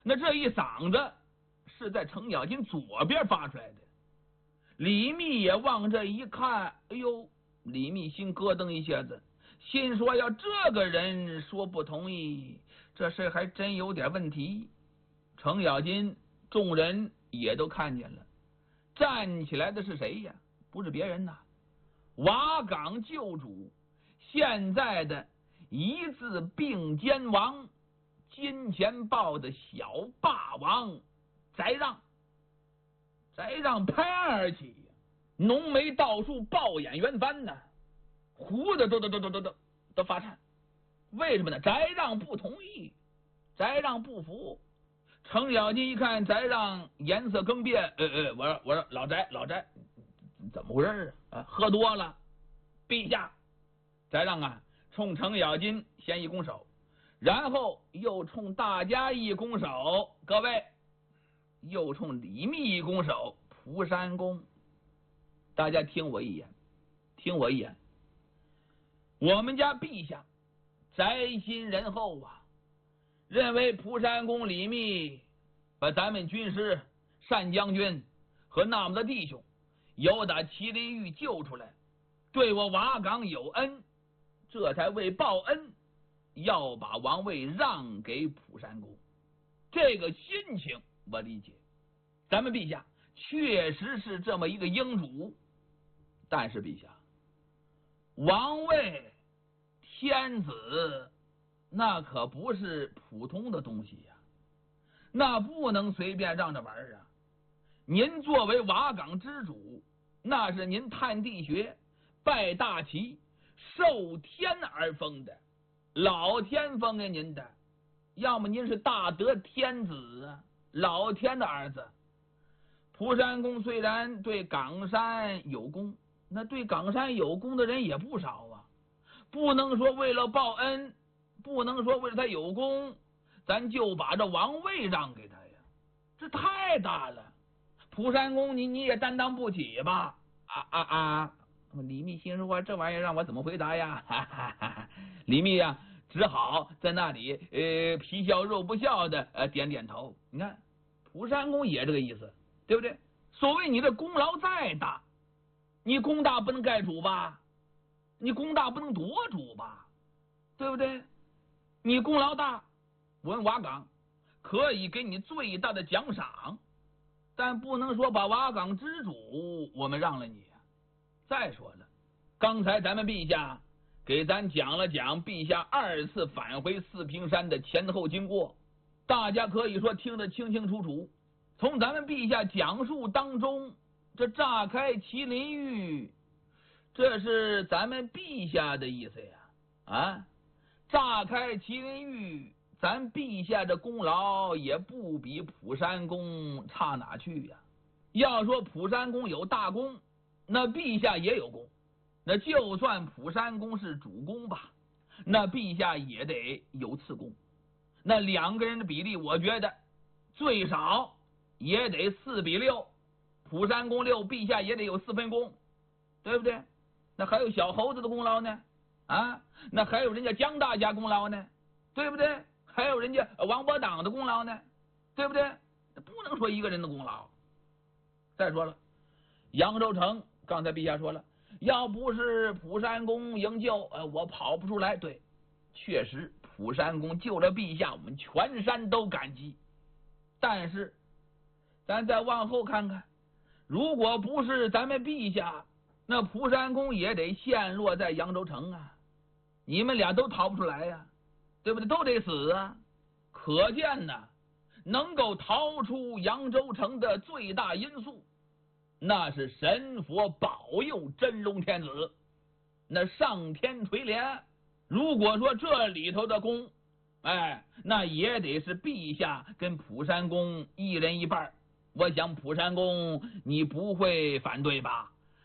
那这一嗓子是在程咬金左边发出来的。李密也往这一看，哎呦，李密心咯噔一下子，心说要这个人说不同意，这事还真有点问题。程咬金众人也都看见了，站起来的是谁呀？不是别人呐，瓦岗旧主，现在的一字并肩王，金钱豹的小霸王翟让。翟让拍案而起，浓眉倒竖，暴眼圆翻呐，胡子都发颤。为什么呢？翟让不同意，翟让不服。程咬金一看翟让颜色更变，我说老翟，怎么回事啊？喝多了。陛下，翟让啊，冲程咬金先一拱手，然后又冲大家一拱手，各位，又冲李密一拱手，蒲山公，大家听我一眼，我们家陛下宅心仁厚啊，认为蒲山公李密把咱们军师单将军和那么的弟兄由打麒麟峪救出来，对我瓦岗有恩，这才为报恩要把王位让给蒲山公。这个心情我理解，咱们陛下确实是这么一个英主，但是陛下，王位天子那可不是普通的东西呀，那不能随便让着玩啊！您作为瓦岗之主，那是您探地穴、拜大旗、受天而封的，老天封给您的，要么您是大德天子啊，老天的儿子。蒲山公虽然对冈山有功，那对冈山有功的人也不少啊，不能说为了报恩，不能说为了他有功，咱就把这王位让给他呀，这太大了。蒲山公你也担当不起吧？李密心说这玩意儿让我怎么回答呀？哈哈哈！李密呀，只好在那里皮笑肉不笑的点点头。你看蒲山公也这个意思，对不对？所谓你的功劳再大，你功大不能盖主吧？你功大不能夺主吧？对不对？你功劳大，我们瓦岗可以给你最大的奖赏，但不能说把瓦岗之主我们让了你。再说了，刚才咱们陛下给咱讲了讲陛下2次返回四平山的前后经过，大家可以说听得清清楚楚。从咱们陛下讲述当中，这炸开麒麟峪，这是咱们陛下的意思呀！啊，炸开麒麟峪，咱陛下的功劳也不比蒲山公差哪去呀？要说蒲山公有大功，那陛下也有功，那就算蒲山公是主公吧，那陛下也得有次功。那2个人的比例，我觉得最少也得4比6，蒲山公6，陛下也得有4分功，对不对？那还有小猴子的功劳呢，啊，那还有人家姜大家功劳呢，对不对？还有人家王伯党的功劳呢，对不对？不能说一个人的功劳。再说了，扬州城刚才陛下说了，要不是蒲山公营救，我跑不出来。对，确实蒲山公救了陛下，我们全山都感激。但是咱再往后看看，如果不是咱们陛下，那蒲山公也得陷落在扬州城啊，你们俩都逃不出来呀，对不对？都得死啊！可见呢，能够逃出扬州城的最大因素，那是神佛保佑真龙天子，那上天垂怜。如果说这里头的功，那也得是陛下跟蒲山公一人一半。我想蒲山公你不会反对吧？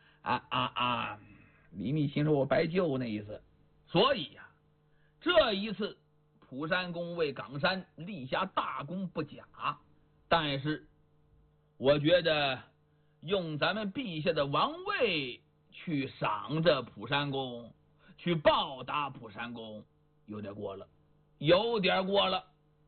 李密心说我白救那意思。所以呀，这一次蒲山公为冈山立下大功不假，但是我觉得用咱们陛下的王位去赏这蒲山公，去报答蒲山公，有点过了。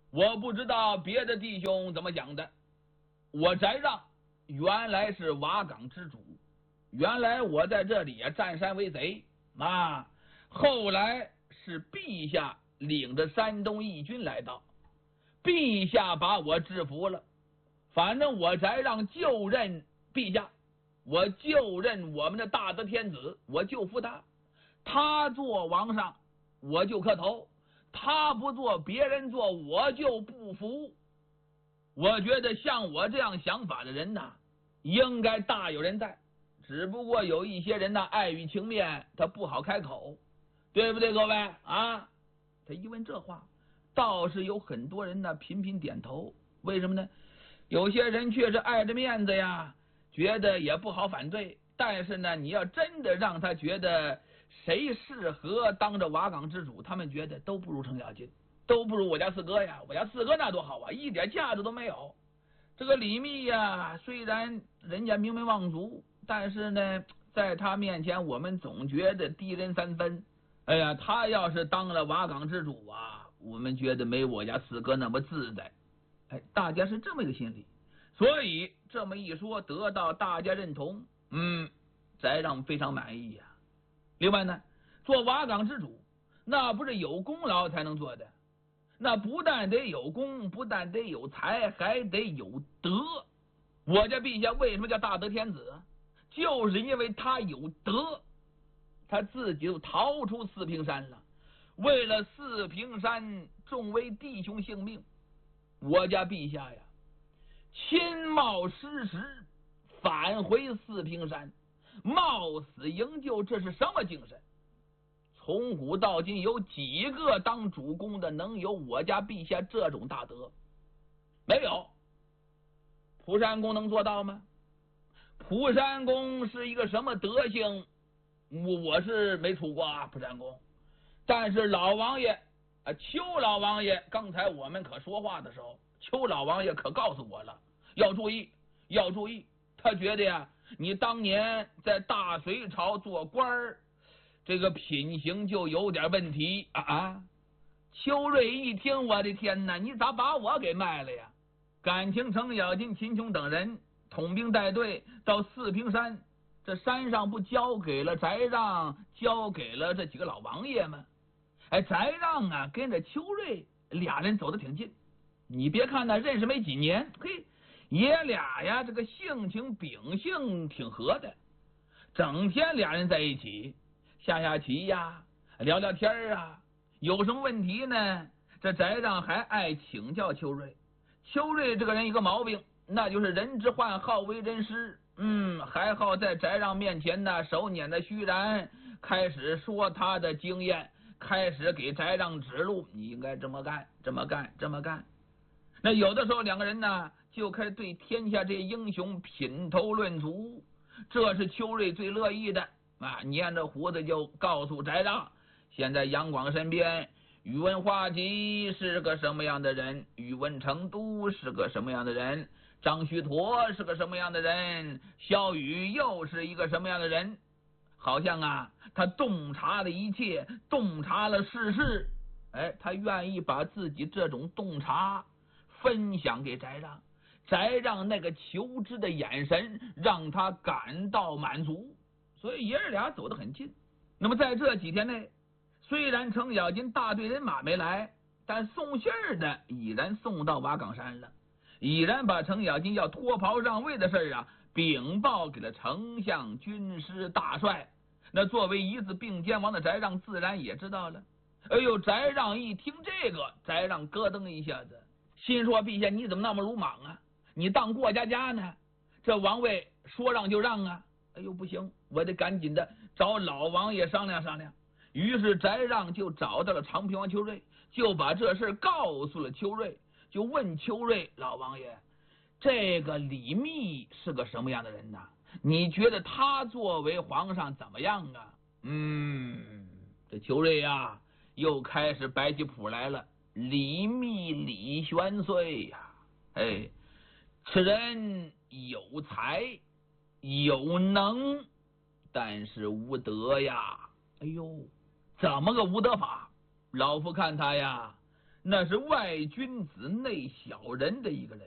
我不知道别的弟兄怎么想的，我翟让原来是瓦岗之主，原来我在这里占山为贼啊，后来是陛下领着山东义军来到，陛下把我制服了，反正我翟让就任陛下，我就任我们的大德天子，我就服他，他做王上我就磕头，他不做别人做我就不服。我觉得像我这样想法的人呐，应该大有人在，只不过有一些人呢碍于情面，他不好开口，对不对各位啊？他一问这话，倒是有很多人呢频频点头。为什么呢？有些人确实碍着面子呀，觉得也不好反对，但是呢，你要真的让他觉得谁适合当着瓦岗之主，他们觉得都不如程咬金，都不如我家四哥呀，我家四哥那多好啊，一点架子都没有。这个李密呀，虽然人家名门望族，但是呢，在他面前我们总觉得低人三分。哎呀，他要是当了瓦岗之主啊，我们觉得没我家四哥那么自在。哎，大家是这么一个心理，所以这么一说得到大家认同，翟让非常满意呀。另外呢，做瓦岗之主，那不是有功劳才能做的，那不但得有功，不但得有才，还得有德。我家陛下为什么叫大德天子？就是因为他有德，他自己就逃出四平山了，为了四平山众位弟兄性命，我家陛下呀，亲冒失时返回四平山，冒死营救，这是什么精神？从古到今有几个当主公的能有我家陛下这种大德？没有。蒲山公能做到吗？蒲山公是一个什么德行？我是没出过啊，蒲山公。但是老王爷邱老王爷，刚才我们可说话的时候，邱老王爷可告诉我了，要注意，要注意。他觉得呀，你当年在大隋朝做官儿，这个品行就有点问题啊！邱瑞一听，我的天哪，你咋把我给卖了呀？感情程咬金、秦琼等人统兵带队到四平山，这山上不交给了翟让，交给了这几个老王爷吗？哎，翟让啊，跟着邱瑞俩人走得挺近。你别看他认识没几年，嘿，爷俩呀，这个性情秉性挺合的，整天俩人在一起下棋呀，聊聊天啊。有什么问题呢？这翟让还爱请教邱瑞。邱瑞这个人一个毛病，那就是人之患好为人师，还好在翟让面前呢手捻的虚然，开始说他的经验，开始给翟让指路，你应该这么干，这么干，这么干。那有的时候两个人呢就开始对天下这些英雄品头论足，这是邱瑞最乐意的啊！捏着胡子就告诉翟让，现在杨广身边，宇文化及是个什么样的人，宇文成都是个什么样的人，张须陀是个什么样的人，萧雨又是一个什么样的人。好像啊，他洞察了一切，洞察了世事，哎，他愿意把自己这种洞察分享给翟让，翟让那个求知的眼神让他感到满足，所以爷儿俩走得很近。那么在这几天内，虽然程咬金大队人马没来，但送信儿的已然送到瓦岗山了，已然把程咬金要脱袍让位的事啊禀报给了丞相、军师大帅。那作为一字并肩王的翟让自然也知道了。哎呦，翟让一听这个，翟让咯噔一下子，心说：陛下你怎么那么鲁莽啊？你当过家家呢？这王位说让就让啊！哎呦，不行，我得赶紧的找老王爷商量商量。于是翟让就找到了长平王邱瑞，就把这事告诉了邱瑞，就问邱瑞：老王爷，这个李密是个什么样的人呢？你觉得他作为皇上怎么样啊？这邱瑞呀，又开始摆起谱来了。李密李玄岁呀，哎，此人有才有能，但是无德呀。哎呦，怎么个无德法？老夫看他呀， 那是外君子内小人的一个人。